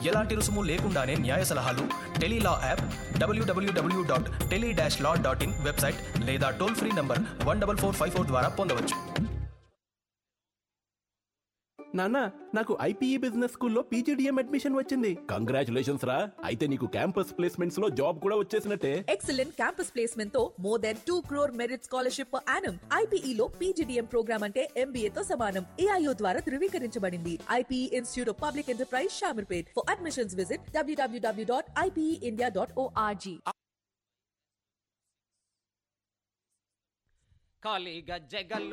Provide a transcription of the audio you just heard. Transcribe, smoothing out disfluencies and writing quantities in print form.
ఎలాంటి రుసుము లేకుండానే న్యాయ సలహాలు టెలీలా యాప్, www.tele-law.in వెబ్సైట్ లేదా టోల్ ఫ్రీ నంబర్ 14454 ద్వారా పొందవచ్చు. నాన్న, నాకు ఐపీఈ బిజినెస్ స్కూల్లో పీజీడీఎం అడ్మిషన్ వచ్చింది. కంగ్రాచులేషన్స్ రా. అయితే నీకు క్యాంపస్ ప్లేస్మెంట్స్ లో జాబ్ కూడా వచ్చేసినట్టే. ఎక్సలెంట్ క్యాంపస్ ప్లేస్మెంట్ తో more than 2 crore merit scholarship per annum. IPE లో పీజీడీఎం ప్రోగ్రామ్ అంటే ఎంబీఏ తో సమానం. ఏఐఓ ద్వారా ధృవీకరించబడింది. IPE institute of public enterprise Shamirpet. For admissions visit www.ipeindia.org. ఖాళీగా జగల్లో